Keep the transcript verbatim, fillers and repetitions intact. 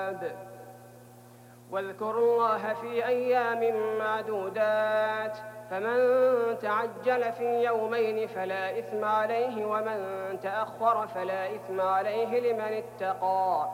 واذكروا الله في أيام معدودات فمن تعجل في يومين فلا إثم عليه ومن تأخر فلا إثم عليه لمن اتقى